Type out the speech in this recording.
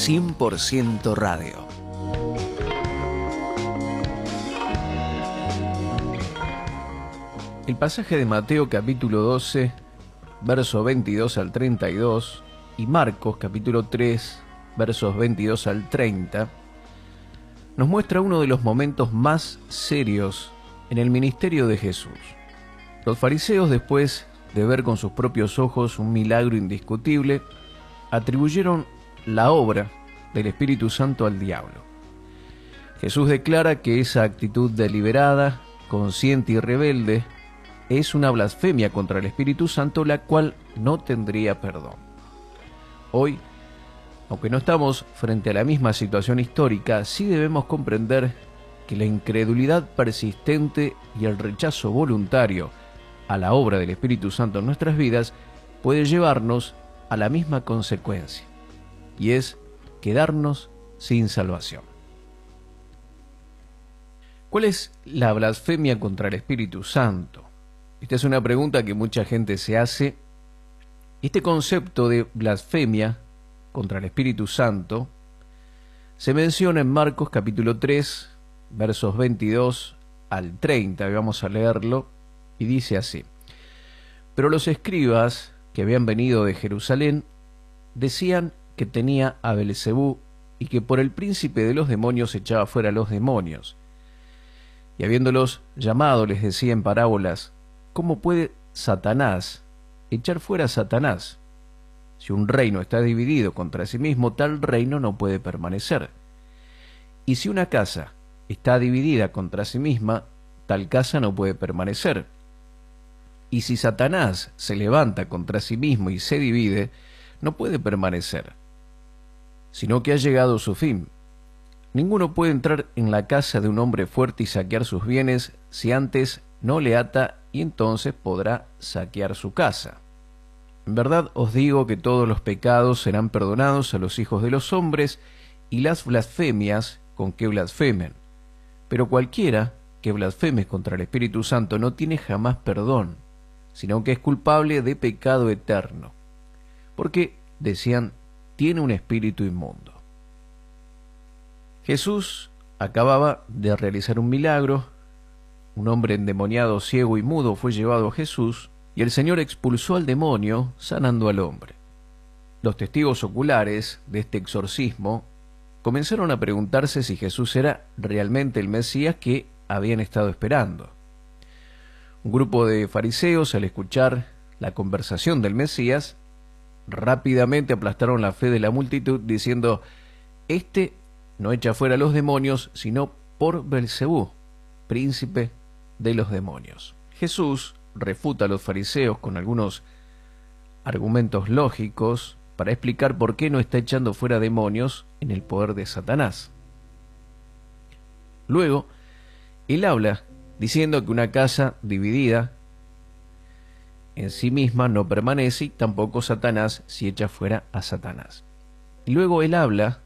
100% Radio. El pasaje de Mateo capítulo 12, versos 22 al 32, y Marcos capítulo 3, versos 22 al 30, nos muestra uno de los momentos más serios en el ministerio de Jesús. Los fariseos, después de ver con sus propios ojos un milagro indiscutible, atribuyeron la obra del Espíritu Santo al diablo. Jesús declara que esa actitud deliberada, consciente y rebelde es una blasfemia contra el Espíritu Santo, la cual no tendría perdón. Hoy, aunque no estamos frente a la misma situación histórica, sí debemos comprender que la incredulidad persistente y el rechazo voluntario a la obra del Espíritu Santo en nuestras vidas puede llevarnos a la misma consecuencia, y es quedarnos sin salvación. ¿Cuál es la blasfemia contra el Espíritu Santo? Esta es una pregunta que mucha gente se hace. Este concepto de blasfemia contra el Espíritu Santo se menciona en Marcos capítulo 3, versos 22 al 30, y vamos a leerlo, y dice así: Pero los escribas que habían venido de Jerusalén decían que tenía a Belcebú y que por el príncipe de los demonios echaba fuera a los demonios. Y habiéndolos llamado les decía en parábolas: ¿Cómo puede Satanás echar fuera a Satanás? Si un reino está dividido contra sí mismo, tal reino no puede permanecer. Y si una casa está dividida contra sí misma, tal casa no puede permanecer. Y si Satanás se levanta contra sí mismo y se divide, no puede permanecer, sino que ha llegado su fin. Ninguno puede entrar en la casa de un hombre fuerte y saquear sus bienes si antes no le ata, y entonces podrá saquear su casa. En verdad os digo que todos los pecados serán perdonados a los hijos de los hombres y las blasfemias con que blasfemen. Pero cualquiera que blasfeme contra el Espíritu Santo no tiene jamás perdón, sino que es culpable de pecado eterno, porque, decían, tiene un espíritu inmundo. Jesús acababa de realizar un milagro. Un hombre endemoniado, ciego y mudo fue llevado a Jesús, y el Señor expulsó al demonio, sanando al hombre. Los testigos oculares de este exorcismo comenzaron a preguntarse si Jesús era realmente el Mesías que habían estado esperando. Un grupo de fariseos, al escuchar la conversación del Mesías, rápidamente aplastaron la fe de la multitud, diciendo: Este no echa fuera a los demonios, sino por Belcebú, príncipe de los demonios. Jesús refuta a los fariseos con algunos argumentos lógicos para explicar por qué no está echando fuera demonios en el poder de Satanás. Luego, él habla diciendo que una casa dividida en sí misma no permanece, y tampoco Satanás si echa fuera a Satanás. Y luego él habla